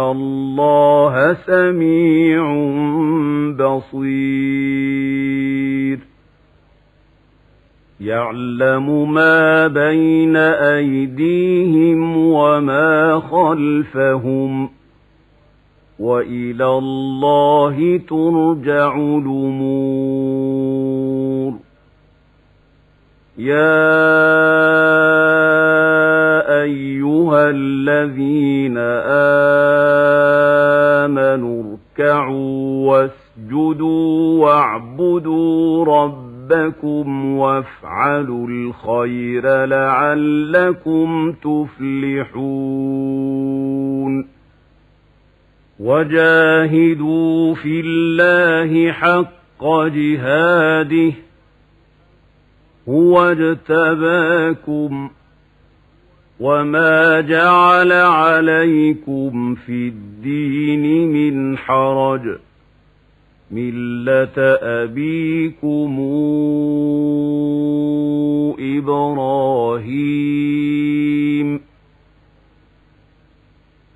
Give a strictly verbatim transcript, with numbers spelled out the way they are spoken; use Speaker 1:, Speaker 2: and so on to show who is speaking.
Speaker 1: الله سميع بصير يعلم ما بين أيديهم وما خلفهم وإلى الله ترجع الأمور يا أيها الذين آمنوا اركعوا واسجدوا واعبدوا ربكم وافعلوا الخير لعلكم تفلحون وجاهدوا في الله حق جهاده هو اجتباكم وما جعل عليكم في الدين من حرج ملة أبيكم إبراهيم